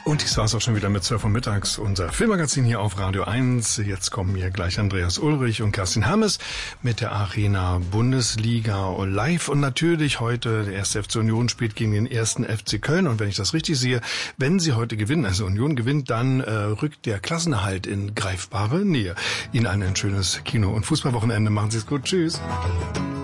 Und dies war es auch schon wieder mit 12 Uhr mittags, unser Filmmagazin hier auf Radio 1. Jetzt kommen hier gleich Andreas Ulrich und Kerstin Hammes mit der Arena Bundesliga live. Und natürlich heute der 1. FC Union spielt gegen den 1. FC Köln. Und wenn ich das richtig sehe, wenn sie heute gewinnen, also Union gewinnt, dann rückt der Klassenerhalt in greifbare Nähe. Ihnen allen ein schönes Kino- und Fußballwochenende. Machen Sie es gut. Tschüss.